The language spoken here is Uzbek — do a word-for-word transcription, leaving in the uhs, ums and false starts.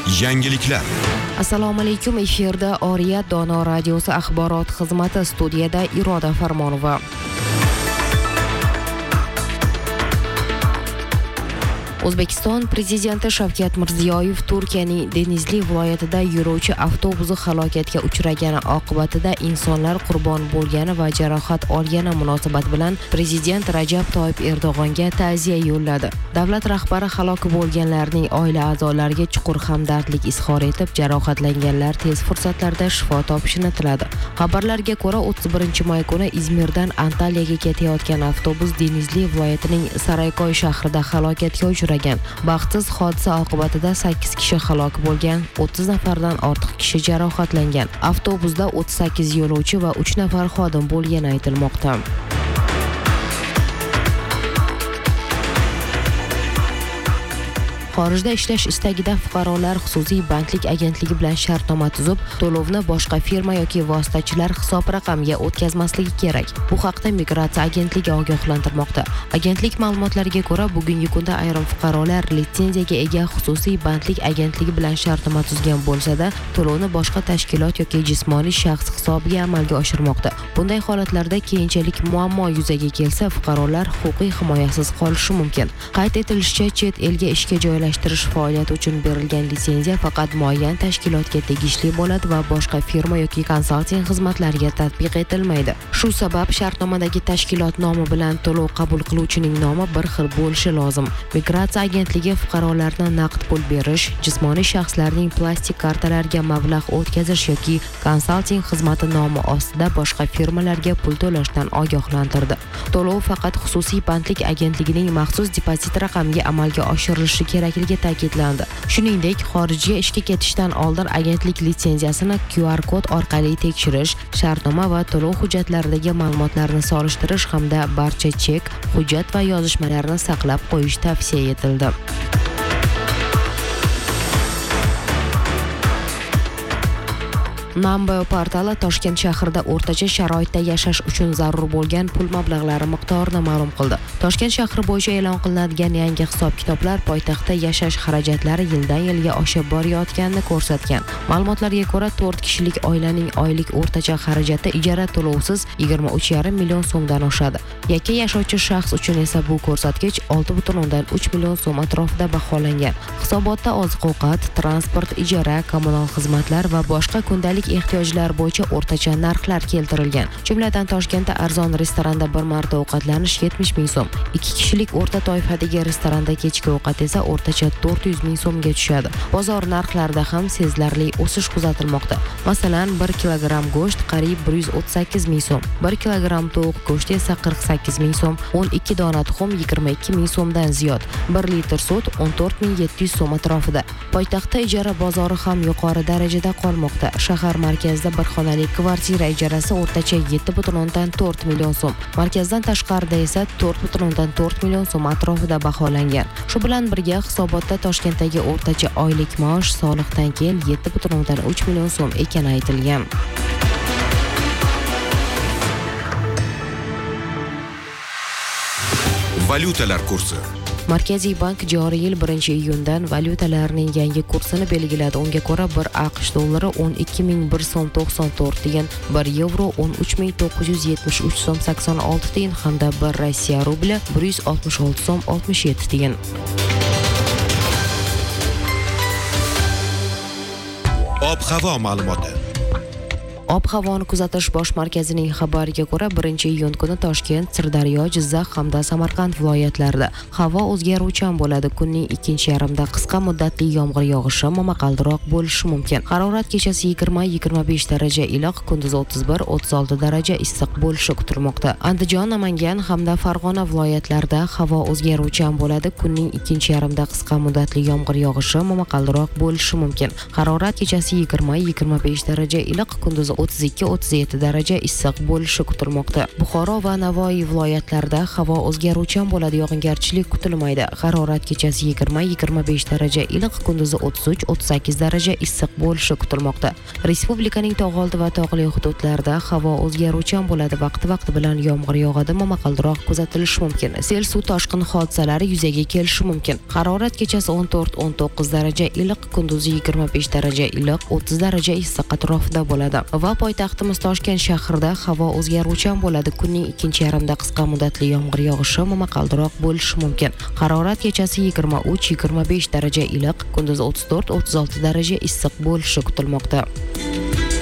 Yangiliklar. Assalomu alaykum, efirda Oriyat Dono radiosi axborot xizmati, studiyada Iroda Farmonova. O'zbekiston prezidenti Shavkat Mirziyoyev Turkiyaning Denizli viloyatida yo'lovchi avtobusi halokatga uchragani oqibatida insonlar qurbon bo'lgani va jarohat olgani munosabat bilan prezident Rajab Toyyib Erdo'g'onga ta'ziya yo'lladi. Davlat rahbari halok bo'lganlarning oila a'zolariga chuqur hamdardlik izhor etib, jarohatlanganlar tez fursatlarda shifo topishini tiladi. Xabarlarga ko'ra, o'ttiz birinchi may kuni Izmirdan Antaliyaga ketayotgan avtobus Denizli viloyatining Saraykoy shahrida halokatga uchragan. Baxtsiz hodisa oqibatida sakkiz kishi halok bo'lgan, o'ttiz nafardan ortiq kishi jarohatlangan. Avtobusda o'ttiz sakkiz yo'lovchi va uch nafar xodim bo'lgani aytilmoqda. Xorijda ishlash istagida fuqarolar xususiy bandlik agentligi bilan shartnoma tuzib, to'lovni boshqa firma yoki vositachilar hisob raqamiga o'tkazmasligi kerak. Bu haqda Migratsiya agentligi ogohlantirmoqda. Agentlik ma'lumotlariga ko'ra, bugungi kunda ayrim fuqarolar litsenziyaga ega xususiy bandlik agentligi bilan shartnoma tuzgan bo'lsa-da, to'lovni boshqa tashkilot yoki jismoniy shaxs hisobiga amalga oshirmoqda. Bunday holatlarda keyinchalik muammo yuzaga kelsa, fuqarolar huquqiy himoyasiz qolishi mumkin. Qayd etilishicha, chet elga ishga joylashtirish Lashtirish faoliyati uchun berilgan litsenziya faqat muayyan tashkilotga tegishli bo'ladi va boshqa firma yoki konsalting xizmatlariga tatbiq etilmaydi. Shu sabab shartnomadagi tashkilot nomi bilan to'lov qabul qiluvchining nomi bir xil bo'lishi lozim. Migratsiya agentligi fuqarolarni naqd pul berish, jismoniy shaxslarning plastik kartalariga mablag' o'tkazish yoki konsalting xizmati nomi ostida boshqa firmalarga pul to'lashdan ogohlantirdi. To'lov faqat xususiy bandlik agentligining maxsus depozit raqamiga amalga oshirilishi kerak ta'kidlandi. Shuningdek, xorijga ishga ketishdan oldin agentlik litsenziyasini Q R kod orqali tekshirish, shartnoma va to'lov hujjatlaridagi ma'lumotlarni solishtirish hamda barcha chek, hujjat va yozishmalarni saqlab qo'yish tavsiya etildi. Manba portali Toshkent shahrida o'rtacha sharoitda yashash uchun zarur bo'lgan pul mablag'lari miqdorini ma'lum qildi. Toshkent shahri bo'yicha e'lon qilinadigan yangi hisob-kitoblar poytaxtda yashash xarajatlari yildan yilga oshib borayotganini ko'rsatgan. Ma'lumotlarga ko'ra, to'rt kishilik oilaning oylik o'rtacha xarajati ijara to'lovsiz yigirma uch yarim million so'mdan oshadi. Yakka yashovchi shaxs uchun esa bu ko'rsatkich olti butun o'ndan uch million so'm atrofida baholangan. Hisobotda oziq-ovqat, transport, ijara, kommunal xizmatlar va boshqa kundalik ehtiyojlar bo'yicha o'rtacha narxlar keltirilgan. Jumladan Toshkentda arzon restoranda bir marta ovqatlanish yetmish ming so'm, ikki kishilik o'rta toifadagi restoranda kechki ovqat esa o'rtacha to'rt yuz ming so'mga tushadi. Bozor narxlarida ham sezilarli o'sish kuzatilmoqda. Masalan, bir kilogramm go'sht qariyb bir yuz o'ttiz sakkiz ming so'm, bir kilogramm tovuq go'shti esa qirq sakkiz ming so'm, o'n ikki dona tuxum yigirma ikki ming so'mdan ziyod, bir litr sut o'n to'rt ming yetti yuz so'm atrofida. Poytaxtda ijara bozori ham yuqori darajada qolmoqda. Shahar markazida bir xonali kvartira ijarasi o'rtacha yetti butun o'ndan to'rt million so'm, markazdan tashqarida esa to'rt butun o'ndan to'rt million so'm atrofida baholangan. Shu bilan birga hisobotda Toshkentdagi o'rtacha oylik maosh soliqdan keyin yetti butun o'ndan uch million so'm ekani aytilgan. Valyutalar kursi. Markaziy bank joriy yil birinchi iyundan valyutalarning yangi kursini belgiladi. Unga ko'ra, bir AQSh dollari o'n ikki ming bir so'm to'qson to'rt tiyin, bir yevro o'n uch ming to'qqiz yuz yetmish uch so'm sakson olti tiyin hamda bir Rossiya rubli bir yuz oltmish olti so'm oltmish yetti tiyin. Ob-havo ma'lumoti. Ob-havoni kuzatish bosh markazining xabariga ko'ra, birinchi iyun kuni Toshkent, Sirdaryo, Jizzax hamda Samarqand viloyatlarida havo o'zgaruvchan bo'ladi. Kunning ikkinchi yarmida qisqa muddatli yomg'ir yog'ishi, momaqaldiroq bo'lishi mumkin. Harorat kechasi yigirma yigirma besh daraja iliq, kunduz o'ttiz bir o'ttiz olti daraja issiq bo'lishi kutilmoqda. Andijon, Namangan hamda Farg'ona viloyatlarida havo o'zgaruvchan bo'ladi. Kunning ikkinchi yarmida qisqa muddatli yomg'ir yog'ishi, momaqaldiroq bo'lishi mumkin. Harorat kechasi yigirma yigirma besh daraja iliq, kunduz o'ttiz ikki o'ttiz yetti daraja issiq bo'lishi kutilmoqda. Buxoro va Navoiy viloyatlarida havo o'zgaruvchan bo'ladi, yog'ingarchilik kutilmaydi. Harorat kechasi yigirma yigirma besh daraja iliq, kunduzi o'ttiz uch o'ttiz sakkiz daraja issiq bo'lishi kutilmoqda. Respublikaning tog' oldi va tog'li hududlarida havo o'zgaruvchan bo'ladi, vaqti-vaqti bilan yomg'ir yog'adi, momaqaldiroq kuzatilishi mumkin. Sel, suv toshqin hodisalari yuzaga kelishi mumkin. Harorat kechasi o'n to'rt o'n to'qqiz daraja iliq, kunduzi yigirma besh daraja iliq, o'ttiz daraja issiq atrofida bo'ladi. Va poytaxtimiz Toshkent shahrida havo o'zgaruvchan bo'ladi. Kunning ikkinchi yarmida qisqa muddatli yomg'ir yog'ishi, momaqaldiroq bo'lishi mumkin. Harorat kechasi yigirma uch yigirma besh daraja iliq, kunduzi o'ttiz to'rt o'ttiz olti daraja issiq bo'lishi kutilmoqda.